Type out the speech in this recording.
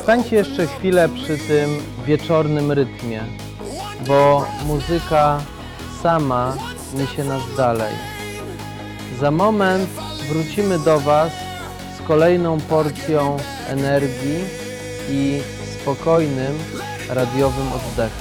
Zostańcie jeszcze chwilę przy tym wieczornym rytmie, bo muzyka sama niesie nas dalej. Za moment wrócimy do Was z kolejną porcją energii i spokojnym, radiowym oddechem.